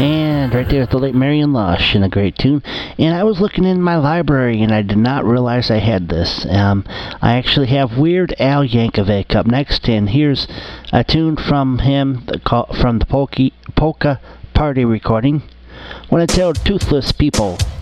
And right there is the late Marion Lush in a great tune. And I was looking in my library and I did not realize I had this. I actually have Weird Al Yankovic up next, and here's a tune from him from the Polka Party recording. When I tell toothless people